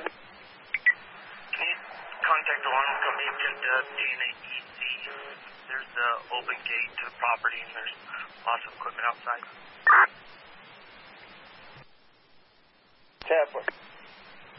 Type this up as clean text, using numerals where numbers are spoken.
Can you contact the lawn company and get DNA EC? There's an open gate to the property and there's lots of equipment outside. Tampa.